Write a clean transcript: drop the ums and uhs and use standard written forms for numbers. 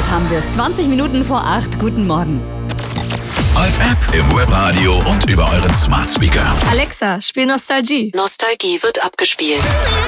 haben wir es. 20 Minuten vor 8. Guten Morgen. Als App, im Webradio und über euren Smart Speaker. Alexa, spiel Nostalgie. Nostalgie wird abgespielt.